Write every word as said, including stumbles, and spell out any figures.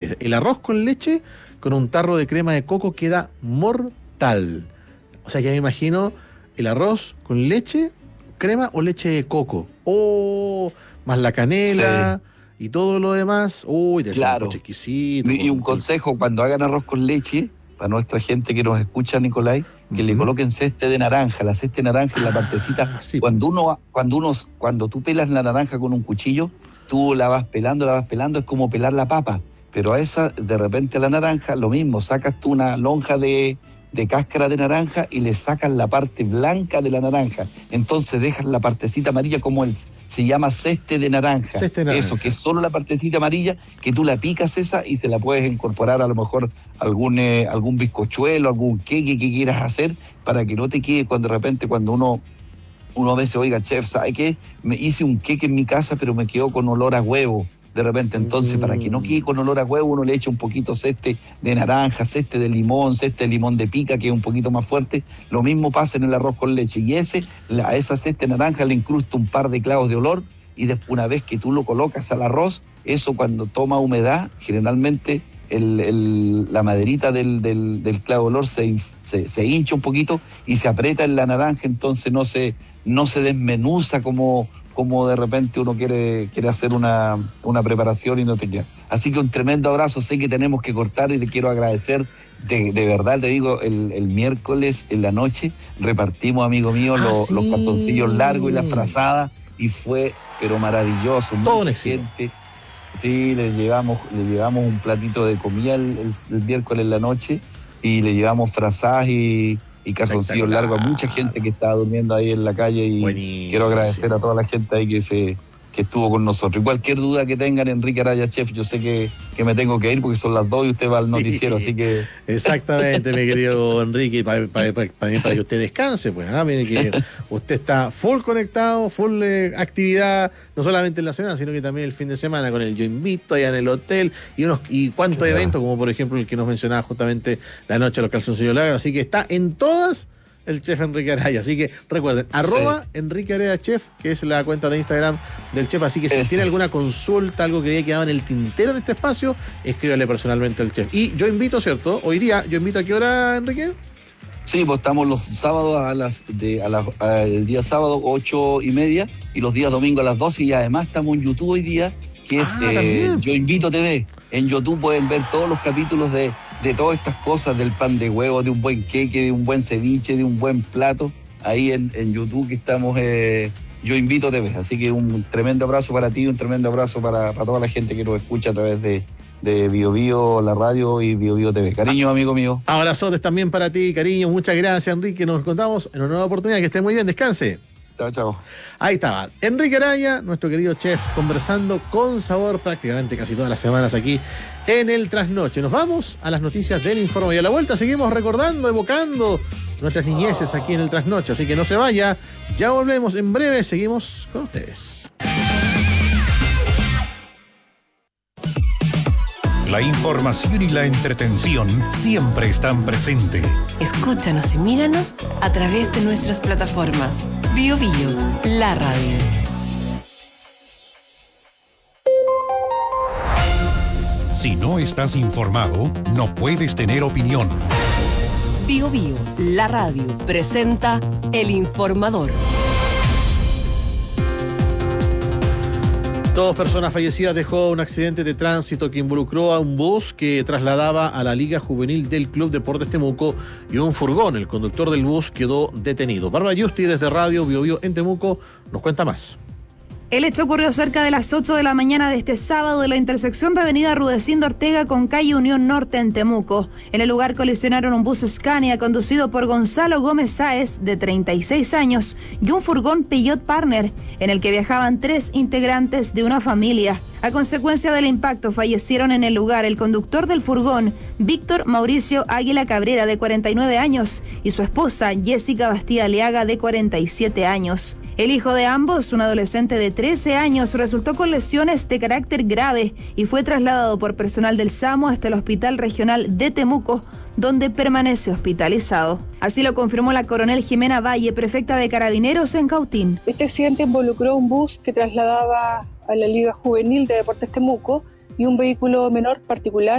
Oye, el arroz con leche con un tarro de crema de coco queda mortal. O sea, ya me imagino el arroz con leche, crema o leche de coco. Oh, más la canela sí. y todo lo demás. Uy, de claro. un exquisito. Y un consejo, cuando hagan arroz con leche, para nuestra gente que nos escucha, Nicolai, que uh-huh. le coloquen ceste de naranja. La ceste de naranja en la partecita. Ah, sí. Cuando uno, cuando uno, cuando tú pelas la naranja con un cuchillo, tú la vas pelando, la vas pelando, es como pelar la papa. Pero a esa, de repente a la naranja, lo mismo, sacas tú una lonja de, de cáscara de naranja y le sacas la parte blanca de la naranja. Entonces dejas la partecita amarilla como el, se llama ceste de naranja. Ceste de naranja. Eso, que es solo la partecita amarilla, que tú la picas esa y se la puedes incorporar a lo mejor algún, eh, algún bizcochuelo, algún queque que quieras hacer, para que no te quede cuando de repente cuando uno... Uno a veces, oiga, chef, ¿sabe qué? Me hice un queque en mi casa, pero me quedó con olor a huevo. De repente, entonces, mm. para que no quede con olor a huevo, uno le echa un poquito ceste de naranja, ceste de limón, ceste de limón de pica, que es un poquito más fuerte. Lo mismo pasa en el arroz con leche. Y ese, la, a esa ceste de naranja le incrusta un par de clavos de olor, y después, una vez que tú lo colocas al arroz, eso cuando toma humedad, generalmente el, el, la maderita del, del, del clavo de olor se, se, se hincha un poquito y se aprieta en la naranja, entonces no se, no se desmenuza como... como de repente uno quiere, quiere hacer una, una preparación y no te queda. Así que un tremendo abrazo, sé que tenemos que cortar y te quiero agradecer, de, de verdad te digo, el, el miércoles en la noche repartimos, amigo mío, ah, los, sí. los calzoncillos largos y las frazadas y fue, pero maravilloso. Todo mucha gente. Sí, le llevamos, le llevamos un platito de comida el, el, el miércoles en la noche y le llevamos frazadas y... y calzoncillos largos a mucha gente que estaba durmiendo ahí en la calle y buenísimo. Quiero agradecer a toda la gente ahí que se que estuvo con nosotros. Y cualquier duda que tengan, Enrique Araya, chef, yo sé que, que me tengo que ir porque son las dos y usted va al sí, noticiero, así que... Exactamente, mi querido Enrique, para, para, para, para, para que usted descanse, pues, ¿ah? Mire que usted está full conectado, full eh, actividad, no solamente en la semana, sino que también el fin de semana con el Yo Invito allá en el hotel y unos y cuántos claro. eventos, como por ejemplo el que nos mencionaba justamente la noche de los calzoncillos largos, así que está en todas el chef Enrique Araya, así que recuerden, sí. arroba Enrique Araya Chef, que es la cuenta de Instagram del chef, así que si Eso. tiene alguna consulta, algo que haya quedado en el tintero en este espacio, escríbale personalmente al chef. Y Yo Invito, ¿cierto? Hoy día, ¿Yo Invito a qué hora, Enrique? Sí, pues estamos los sábados a las, de, a las a el día sábado ocho y media y los días domingos a las doce y además estamos en YouTube hoy día, que es ah, eh, Yo Invito T V. En YouTube pueden ver todos los capítulos de de todas estas cosas, del pan de huevo, de un buen queque, de un buen ceviche, de un buen plato, ahí en, en YouTube que estamos, eh, Yo Invito a T V. Así que un tremendo abrazo para ti, un tremendo abrazo para, para toda la gente que nos escucha a través de, de Bio Bio, la radio y Bio Bio T V. Cariño, amigo mío. Abrazotes también para ti, cariño. Muchas gracias, Enrique. Nos contamos en una nueva oportunidad. Que esté muy bien, descanse. Chao, chao. Ahí estaba Enrique Araya, nuestro querido chef, conversando con sabor prácticamente casi todas las semanas aquí en el Trasnoche. Nos vamos a las noticias del Informe y a la vuelta seguimos recordando, evocando nuestras niñeces aquí en el Trasnoche. Así que no se vaya, ya volvemos en breve, seguimos con ustedes. La información y la entretención siempre están presentes. Escúchanos y míranos a través de nuestras plataformas. Bio Bio, la radio. Si no estás informado, no puedes tener opinión. Bio Bio, la radio, presenta El Informador. Dos personas fallecidas dejó un accidente de tránsito que involucró a un bus que trasladaba a la Liga Juvenil del Club Deportes Temuco y un furgón. El conductor del bus quedó detenido. Bárbara Yusti, desde Radio Bio Bio en Temuco, nos cuenta más. El hecho ocurrió cerca de las ocho de la mañana de este sábado en la intersección de avenida Rudecindo Ortega con calle Unión Norte en Temuco. En el lugar colisionaron un bus Scania conducido por Gonzalo Gómez Sáez, de treinta y seis años, y un furgón Peugeot Partner, en el que viajaban tres integrantes de una familia. A consecuencia del impacto fallecieron en el lugar el conductor del furgón, Víctor Mauricio Águila Cabrera, de cuarenta y nueve años, y su esposa, Jessica Bastida Aliaga, de cuarenta y siete años. El hijo de ambos, un adolescente de trece años, resultó con lesiones de carácter grave y fue trasladado por personal del SAMU hasta el Hospital Regional de Temuco, donde permanece hospitalizado. Así lo confirmó la coronel Jimena Valle, prefecta de Carabineros en Cautín. Este accidente involucró un bus que trasladaba a la Liga Juvenil de Deportes Temuco y un vehículo menor particular